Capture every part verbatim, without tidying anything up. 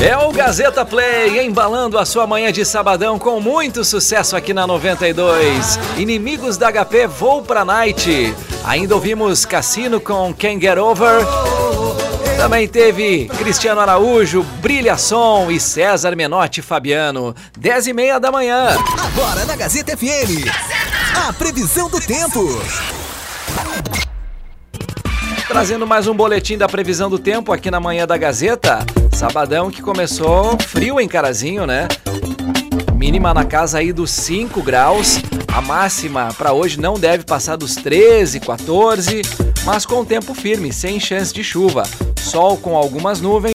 É o Gazeta Play, embalando a sua manhã de sabadão com muito sucesso aqui na noventa e dois. Inimigos da H P, Vou Pra Night. Ainda ouvimos Cassino com Can't Get Over. Também teve Cristiano Araújo, Brilha Som e César Menotti Fabiano. Dez e meia da manhã. Agora na Gazeta F M, a previsão do tempo. Trazendo mais um boletim da previsão do tempo aqui na manhã da Gazeta. Sabadão que começou frio em Carazinho, né? Mínima na casa aí dos cinco graus. A máxima para hoje não deve passar dos treze, quatorze, mas com tempo firme, sem chance de chuva. Sol com algumas nuvens.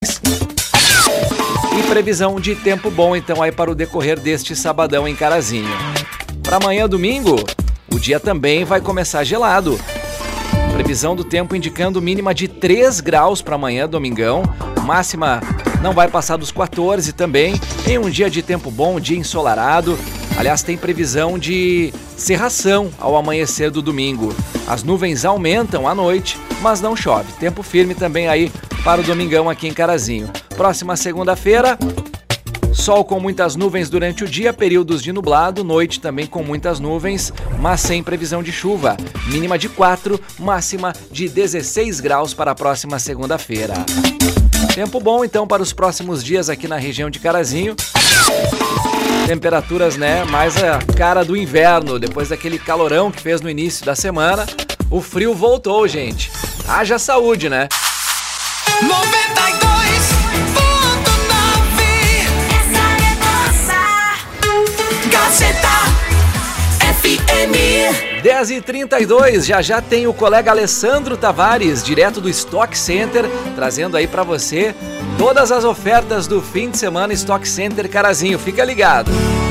E previsão de tempo bom então aí para o decorrer deste sabadão em Carazinho. Para amanhã domingo, o dia também vai começar gelado. Previsão do tempo indicando mínima de três graus para amanhã, domingão. Máxima não vai passar dos quatorze também. Em um dia de tempo bom, um dia ensolarado. Aliás, tem previsão de cerração ao amanhecer do domingo. As nuvens aumentam à noite, mas não chove. Tempo firme também aí para o domingão aqui em Carazinho. Próxima segunda-feira, sol com muitas nuvens durante o dia, períodos de nublado, noite também com muitas nuvens, mas sem previsão de chuva. Mínima de quatro, máxima de dezesseis graus para a próxima segunda-feira. Tempo bom então para os próximos dias aqui na região de Carazinho. Temperaturas, né, mais a cara do inverno, depois daquele calorão que fez no início da semana. O frio voltou, gente. Haja saúde, né? noventa e dois ponto nove. Essa é nossa Gazeta F M. dez e trinta e dois, já já tem o colega Alessandro Tavares, direto do Stock Center, trazendo aí pra você todas as ofertas do fim de semana Stock Center Carazinho. Fica ligado.